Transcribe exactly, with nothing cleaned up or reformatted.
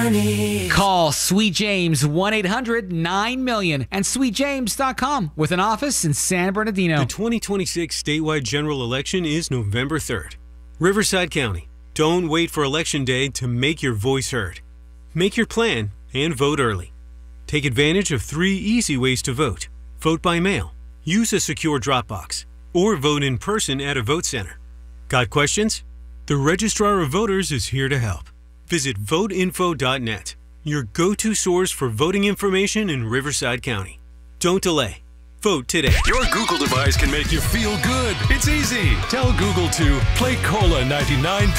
Arnie. Call Sweet James one eight hundred nine million and sweet james dot com with an office in San Bernardino. The twenty twenty-six statewide general election is November third. Riverside County. Don't wait for Election Day to make your voice heard. Make your plan and vote early. Take advantage of three easy ways to vote. Vote by mail, use a secure drop box, or vote in person at a vote center. Got questions? The Registrar of Voters is here to help. Visit vote info dot net, your go-to source for voting information in Riverside County. Don't delay. Vote today. Your Google device can make you feel good. It's easy. Tell Google to play Cola ninety-nine.